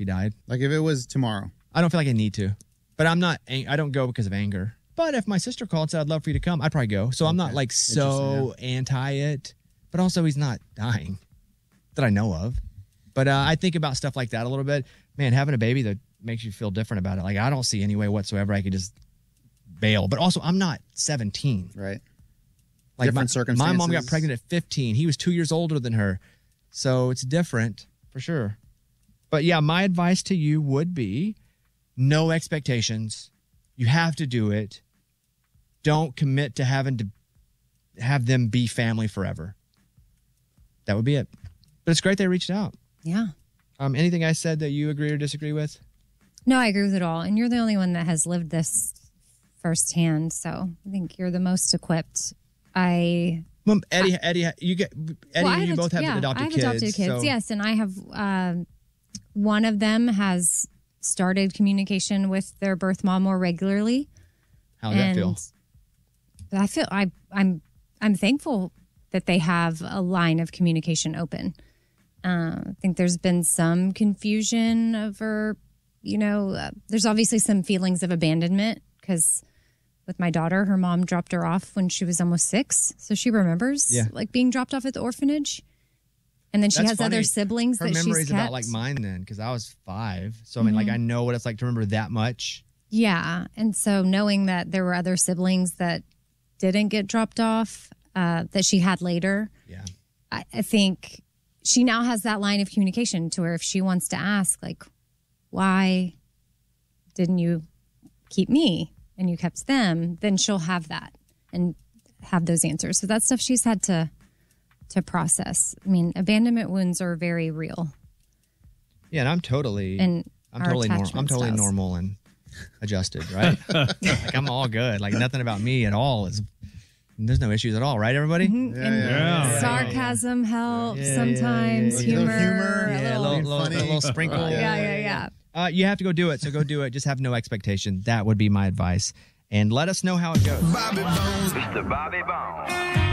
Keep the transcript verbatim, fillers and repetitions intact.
he died. Like if it was tomorrow. I don't feel like I need to. But I'm not, I don't go because of anger. But if my sister called and said, I'd love for you to come, I'd probably go. So I'm not like so yeah. anti it. But also he's not dying that I know of. But uh, I think about stuff like that a little bit. Man, having a baby that makes you feel different about it. Like I don't see any way whatsoever I could just bail. But also I'm not seventeen. Right. Like different my, circumstances. My mom got pregnant at fifteen. He was two years older than her. So it's different for sure. But yeah, my advice to you would be no expectations. You have to do it. Don't commit to having to have them be family forever. That would be it. But it's great they reached out. Yeah. Um, anything I said that you agree or disagree with? No, I agree with it all. And you're the only one that has lived this firsthand. So I think you're the most equipped. I... Well, Eddie, Eddie, you get Eddie, well, and you a, both have yeah, adopted I have kids. adopted kids, so. yes. And I have... Uh, one of them has started communication with their birth mom more regularly. How does that feel? I feel I I'm I'm thankful that they have a line of communication open. Uh, I think there's been some confusion over, you know, uh, there's obviously some feelings of abandonment because with my daughter, her mom dropped her off when she was almost six, so she remembers yeah. like being dropped off at the orphanage. And then she That's has funny. other siblings Her that she's memory's kept. about like mine then, because I was five. So I mean, Mm-hmm. like I know what it's like to remember that much. Yeah, and so knowing that there were other siblings that didn't get dropped off, uh, that she had later, yeah, I, I think she now has that line of communication to where if she wants to ask, like, why didn't you keep me and you kept them, then she'll have that and have those answers. So that's stuff she's had to to process. I mean, abandonment wounds are very real. Yeah, and I'm totally and I'm totally normal. I'm totally styles. normal and adjusted, right? Like I'm all good. Like nothing about me at all is. There's no issues at all, right, everybody? Mm-hmm. Yeah, and yeah, yeah, sarcasm helps Yeah, sometimes. yeah, yeah, Humor, yeah. Humor, a Yeah, a little, little, Being little, funny. little sprinkle. yeah, yeah, yeah. Uh, you have to go do it, so go do it. Just have no expectation. That would be my advice. And let us know how it goes. Mister Bobby Bones.